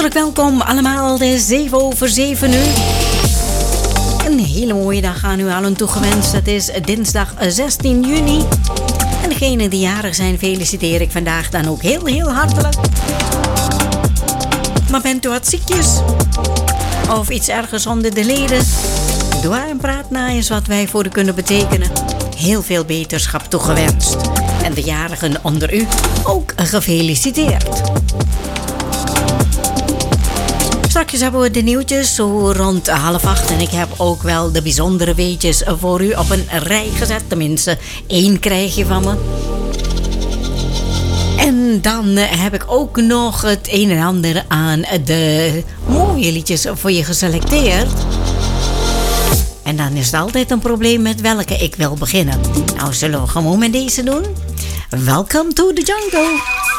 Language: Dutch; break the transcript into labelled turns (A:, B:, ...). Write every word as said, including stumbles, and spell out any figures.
A: Hartelijk welkom allemaal, de zeven over zeven uur. Een hele mooie dag aan u allen toegewenst. Het is dinsdag zestien juni. En degenen die jarig zijn, feliciteer ik vandaag dan ook heel, heel hartelijk. Maar bent u wat ziekjes? Of iets ergens onder de leden? Doe en praat na eens wat wij voor u kunnen betekenen. Heel veel beterschap toegewenst. En de jarigen onder u ook gefeliciteerd. Straks hebben we de nieuwtjes zo rond half acht. En ik heb ook wel de bijzondere weetjes voor u op een rij gezet. Tenminste, één krijg je van me. En dan heb ik ook nog het een en ander aan de mooie liedjes voor je geselecteerd. En dan is het altijd een probleem met welke ik wil beginnen. Nou, zullen we gewoon met deze doen? Welcome to the jungle.